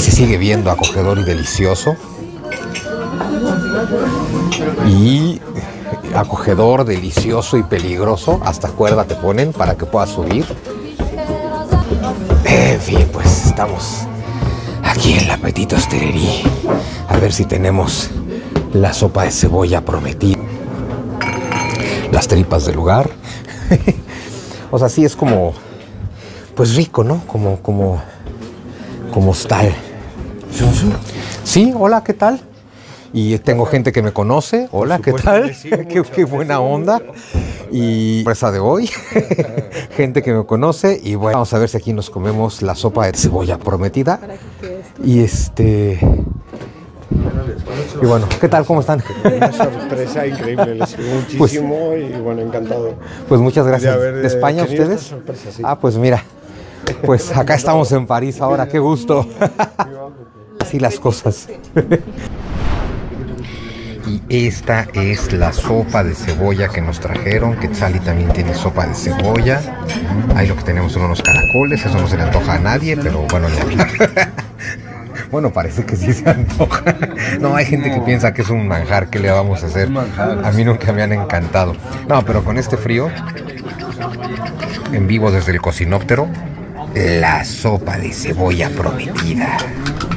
se sigue viendo acogedor y delicioso. Y acogedor, delicioso y peligroso. Hasta cuerda te ponen para que puedas subir. En fin, pues estamos aquí en la Petite Hostellerie. A ver si tenemos la sopa de cebolla prometida. Las tripas del lugar. O sea, sí es como, pues rico, ¿no? Como tal. Sí, hola, ¿qué tal? Y tengo gente que me conoce. Hola, ¿qué tal? Sí, qué buena onda. Y empresa de hoy, gente que me conoce. Y bueno, vamos a ver si aquí nos comemos la sopa de cebolla prometida. Y y bueno, ¿qué tal? ¿Cómo están? Una sorpresa increíble, les sigo muchísimo pues, y bueno, encantado. Pues muchas gracias. ¿De España ustedes? Sorpresa, sí. Ah, pues mira, pues acá estamos en París ahora, qué gusto. Así las cosas. Y esta es la sopa de cebolla que nos trajeron. Quetzali también tiene sopa de cebolla. Ahí lo que tenemos son unos caracoles. Eso no se le antoja a nadie, pero bueno, bueno, parece que sí se antoja. No, hay gente que piensa que es un manjar. ¿Qué le vamos a hacer? A mí nunca me han encantado. No, pero con este frío, en vivo desde el cocinóptero, la sopa de cebolla prometida.